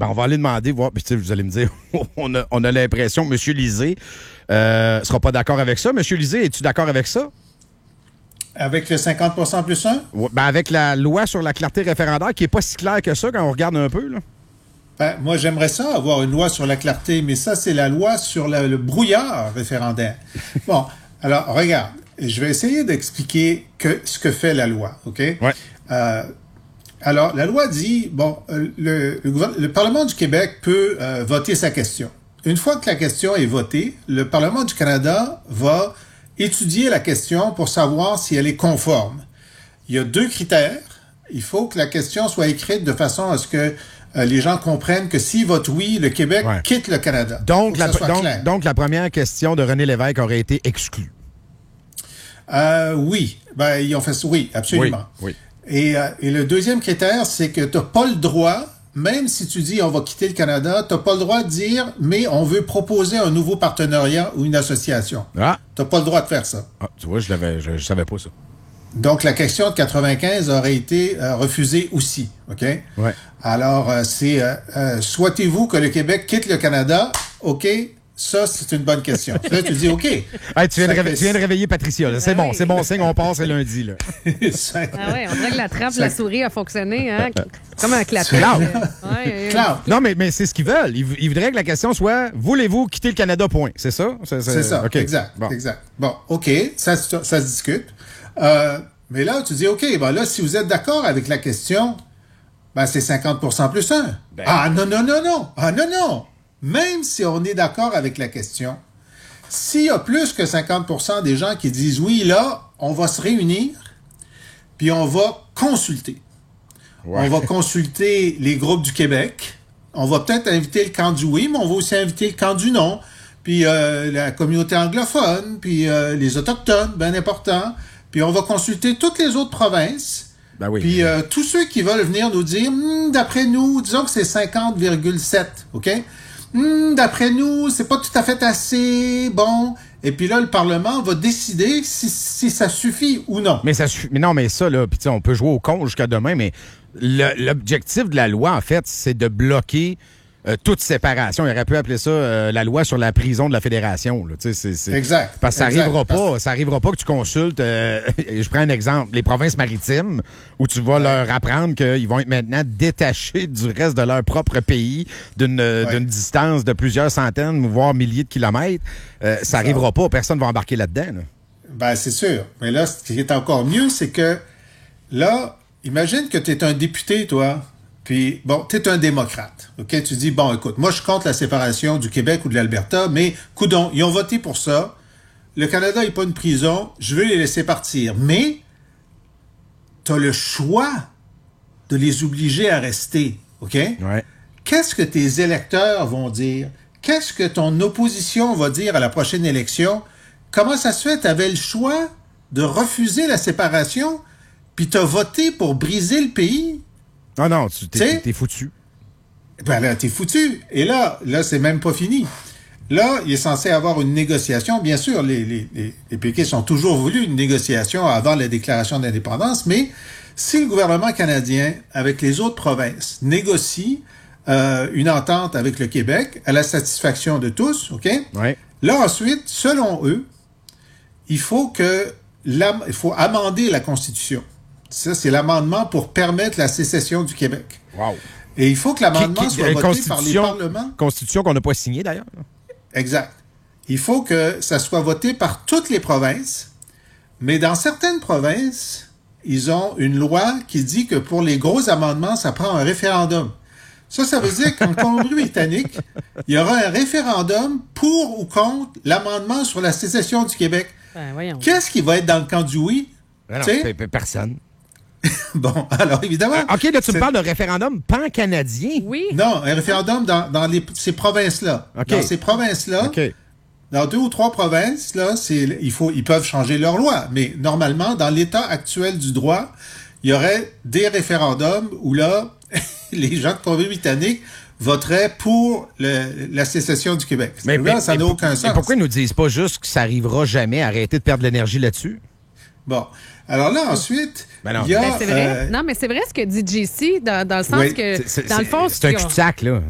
on va aller demander, voir. Puis, vous allez me dire, on a l'impression que M. Lisée ne sera pas d'accord avec ça. M. Lisée, es-tu d'accord avec ça? Avec le 50% plus 1? Avec la loi sur la clarté référendaire, qui n'est pas si claire que ça quand on regarde un peu, là. Moi, j'aimerais ça, avoir une loi sur la clarté, mais ça, c'est la loi sur le brouillard référendaire. Bon, alors, regarde, je vais essayer d'expliquer ce que fait la loi, OK? Ouais. Alors, la loi dit, le Parlement du Québec peut voter sa question. Une fois que la question est votée, le Parlement du Canada va étudier la question pour savoir si elle est conforme. Il y a 2 critères. Il faut que la question soit écrite de façon à ce que les gens comprennent que s'ils votent oui, le Québec quitte le Canada. Donc, la première question de René Lévesque aurait été exclue. Oui. Ils ont fait ça. Oui, absolument. Oui. Et le deuxième critère, c'est que tu n'as pas le droit, même si tu dis on va quitter le Canada, tu n'as pas le droit de dire mais on veut proposer un nouveau partenariat ou une association. Ah. Tu n'as pas le droit de faire ça. Ah, tu vois, je savais pas ça. Donc, la question de 95 aurait été refusée aussi, OK? Ouais. Alors, souhaitez-vous que le Québec quitte le Canada? OK, ça, c'est une bonne question. Là, tu dis OK. Hey, tu viens de réveiller Patricia. Là. C'est bon, c'est bon signe, on passe c'est lundi. Là. On dirait que la trappe de la souris a fonctionné, hein? Comme un clapet. Claude. Non, mais c'est ce qu'ils veulent. Ils voudraient que la question soit « Voulez-vous quitter le Canada? » Point. C'est ça? C'est ça, okay. Exact. Bon, OK, ça se discute. Mais là, tu dis, OK, là, si vous êtes d'accord avec la question, c'est 50% plus 1. Non. Même si on est d'accord avec la question, s'il y a plus que 50% des gens qui disent oui, là, on va se réunir, puis on va consulter. Ouais. On va consulter les groupes du Québec. On va peut-être inviter le camp du oui, mais on va aussi inviter le camp du non. Puis la communauté anglophone, puis les Autochtones, bien important. Puis on va consulter toutes les autres provinces. Puis tous ceux qui veulent venir nous dire, d'après nous, disons que c'est 50,7, OK? D'après nous, c'est pas tout à fait assez bon. Et puis là, le Parlement va décider si ça suffit ou non. Mais ça suffit. Mais non, mais ça, là, puis on peut jouer au con jusqu'à demain, mais l'objectif de la loi, en fait, c'est de bloquer toute séparation. Il aurait pu appeler ça la loi sur la prison de la Fédération. Là. Exact. Parce que ça arrivera pas que tu consultes, je prends un exemple, les provinces maritimes, où tu vas leur apprendre qu'ils vont être maintenant détachés du reste de leur propre pays d'une distance de plusieurs centaines, voire milliers de kilomètres. Ça arrivera pas. Personne ne va embarquer là-dedans. Là. C'est sûr. Mais là, ce qui est encore mieux, c'est que là, imagine que tu es un député, toi. Puis, tu es un démocrate, OK? Tu dis, écoute, moi, je compte la séparation du Québec ou de l'Alberta, mais, coudonc, ils ont voté pour ça. Le Canada n'est pas une prison. Je veux les laisser partir. Mais, tu as le choix de les obliger à rester, OK? Ouais. Qu'est-ce que tes électeurs vont dire? Qu'est-ce que ton opposition va dire à la prochaine élection? Comment ça se fait? Tu avais le choix de refuser la séparation, puis tu as voté pour briser le pays? Non, t'es foutu. Là, t'es foutu. Et là, c'est même pas fini. Là, il est censé avoir une négociation. Bien sûr, les péquistes ont toujours voulu une négociation avant la déclaration d'indépendance, mais si le gouvernement canadien, avec les autres provinces, négocie une entente avec le Québec à la satisfaction de tous, OK? Ouais. Là, ensuite, selon eux, il faut amender la Constitution. Ça, c'est l'amendement pour permettre la sécession du Québec. Wow. Et il faut que l'amendement soit voté par les parlements. Constitution qu'on n'a pas signée, d'ailleurs. Exact. Il faut que ça soit voté par toutes les provinces, mais dans certaines provinces, ils ont une loi qui dit que pour les gros amendements, ça prend un référendum. Ça veut dire qu'en Colombie-Britannique, il y aura un référendum pour ou contre l'amendement sur la sécession du Québec. Voyons. Qu'est-ce qui va être dans le camp du oui? Personne. Bon, alors évidemment... OK, là, tu me parles de référendum pan-canadien? Oui. Non, un référendum dans ces provinces-là. Okay. Dans ces provinces-là, okay. Dans 2 ou 3 provinces, là, ils peuvent changer leur loi. Mais normalement, dans l'état actuel du droit, il y aurait des référendums où là, les gens de Colombie-Britannique voteraient pour la sécession du Québec. Mais là, ça n'a aucun sens. Mais pourquoi ils nous disent pas juste que ça arrivera jamais? Arrêtez de perdre l'énergie là-dessus. Bon. Alors là, ensuite, il y a... c'est vrai. Non, mais c'est vrai ce que dit JC, dans le sens que, dans le fond... C'est un cul-de-sac, là.